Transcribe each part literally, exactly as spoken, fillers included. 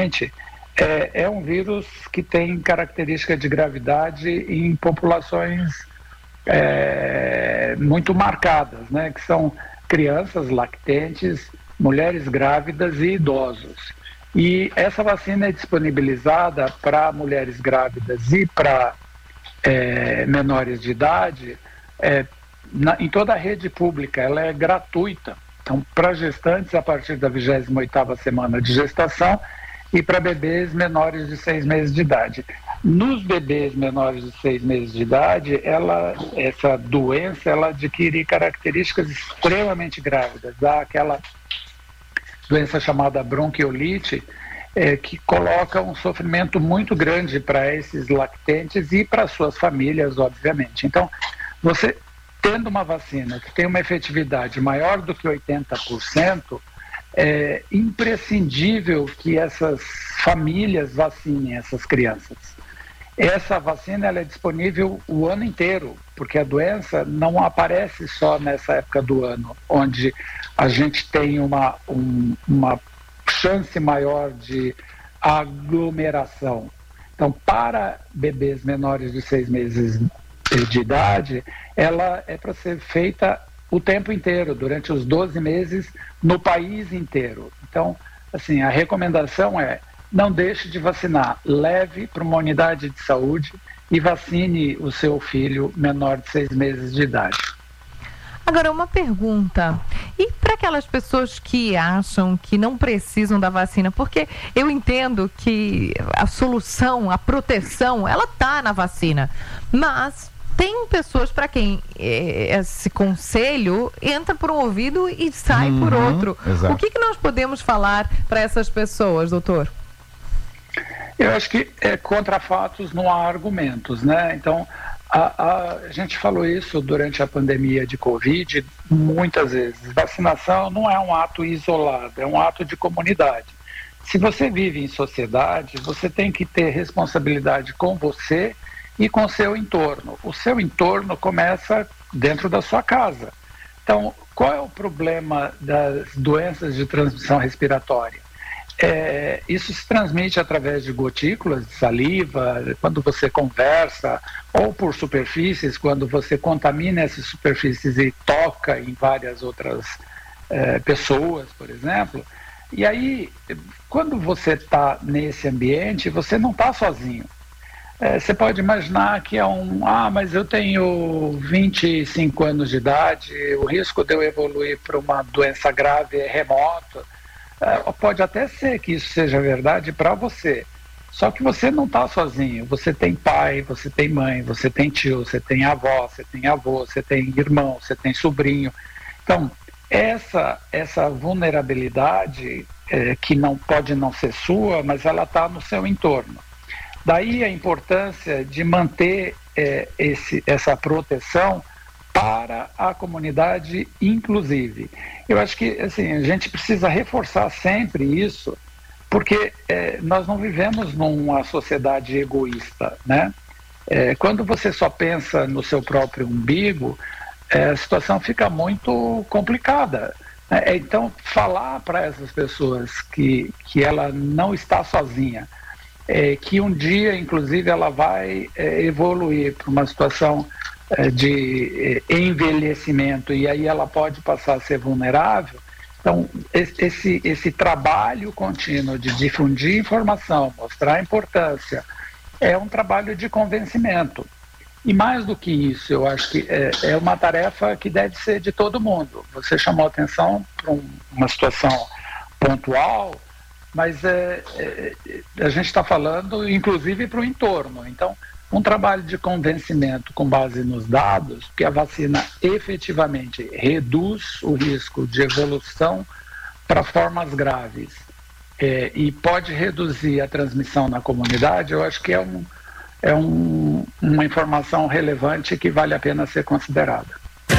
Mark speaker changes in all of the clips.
Speaker 1: anteriormente, é, é um vírus que tem característica de gravidade em populações é, muito marcadas, né? Que são crianças lactentes, mulheres grávidas e idosos. E essa vacina é disponibilizada para mulheres grávidas e para é, menores de idade é, na, em toda a rede pública. Ela é gratuita. Então, para gestantes a partir da vigésima oitava semana de gestação e para bebês menores de seis meses de idade. Nos bebês menores de seis meses de idade, ela, essa doença ela adquire características extremamente grávidas. Dá aquela doença chamada bronquiolite, é, que coloca um sofrimento muito grande para esses lactentes e para suas famílias, obviamente. Então, você tendo uma vacina que tem uma efetividade maior do que oitenta por cento, é imprescindível que essas famílias vacinem essas crianças. Essa vacina ela é disponível o ano inteiro, porque a doença não aparece só nessa época do ano, onde a gente tem uma, um, uma chance maior de aglomeração. Então, para bebês menores de seis meses de idade, ela é para ser feita o tempo inteiro, durante os doze meses, no país inteiro. Então, assim, a recomendação é: não deixe de vacinar, leve para uma unidade de saúde e vacine o seu filho menor de seis meses de idade.
Speaker 2: Agora, uma pergunta, e para aquelas pessoas que acham que não precisam da vacina? Porque eu entendo que a solução, a proteção, ela está na vacina, mas tem pessoas para quem esse conselho entra por um ouvido e sai uhum, por outro. Exato. O que, que nós podemos falar para essas pessoas, doutor?
Speaker 1: Eu acho que é, contra fatos não há argumentos, né? Então, a, a, a gente falou isso durante a pandemia de Covid muitas vezes. Vacinação não é um ato isolado, é um ato de comunidade. Se você vive em sociedade, você tem que ter responsabilidade com você e com o seu entorno. O seu entorno começa dentro da sua casa. Então, qual é o problema das doenças de transmissão respiratória? É, isso se transmite através de gotículas de saliva, quando você conversa, ou por superfícies, quando você contamina essas superfícies e toca em várias outras é, pessoas, por exemplo. E aí, quando você está nesse ambiente, você não está sozinho. É, você pode imaginar que é um, ah, mas eu tenho vinte e cinco anos de idade, o risco de eu evoluir para uma doença grave é remoto. É, pode até ser que isso seja verdade para você, só que você não está sozinho. Você tem pai, você tem mãe, você tem tio, você tem avó, você tem avô, você tem irmão, você tem sobrinho. Então, essa, essa vulnerabilidade é, que não pode não ser sua, mas ela está no seu entorno. Daí a importância de manter é, esse, essa proteção para a comunidade inclusive. Eu acho que assim, a gente precisa reforçar sempre isso, porque é, nós não vivemos numa sociedade egoísta, né? É, quando você só pensa no seu próprio umbigo, é, a situação fica muito complicada. É, então, falar para essas pessoas que, que ela não está sozinha, É, que um dia, inclusive, ela vai é, evoluir para uma situação é, de é, envelhecimento e aí ela pode passar a ser vulnerável. Então, esse, esse trabalho contínuo de difundir informação, mostrar a importância, é um trabalho de convencimento. E mais do que isso, eu acho que é, é uma tarefa que deve ser de todo mundo. Você chamou atenção para um, uma situação pontual, mas é, é, a gente está falando, inclusive, para o entorno. Então, um trabalho de convencimento com base nos dados, que a vacina efetivamente reduz o risco de evolução para formas graves é, e pode reduzir a transmissão na comunidade, eu acho que é, um, é um, uma informação relevante que vale a pena ser considerada.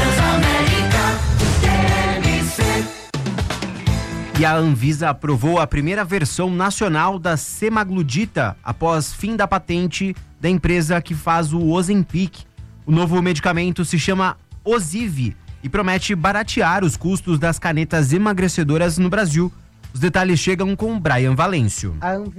Speaker 3: E a Anvisa aprovou a primeira versão nacional da semaglutida após fim da patente da empresa que faz o Ozempic. O novo medicamento se chama Ozivy e promete baratear os custos das canetas emagrecedoras no Brasil. Os detalhes chegam com Brian Valêncio.